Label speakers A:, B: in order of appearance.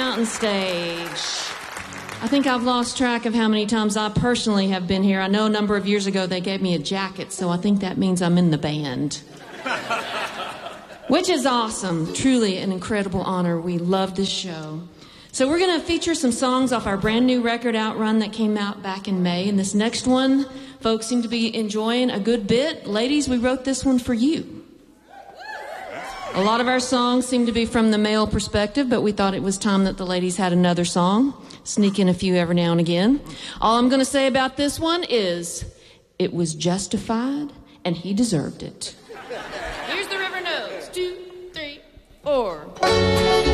A: Mountain Stage. I think I've lost track of how many times I personally have been here. I know a number of years ago they gave me a jacket, so I think that means I'm in the band. Which is awesome. Truly an incredible honor. We love this show. So we're going to feature some songs off our brand new record, Outrun, that came out back in May. And this next one, folks seem to be enjoying a good bit. Ladies, we wrote this one for you. A lot of our songs seem to be from the male perspective, but we thought it was time that the ladies had another song. Sneak in a few every now and again. All I'm going to say about this one is, it was justified, and he deserved it. Here's the River Nose. 2, 3, 4.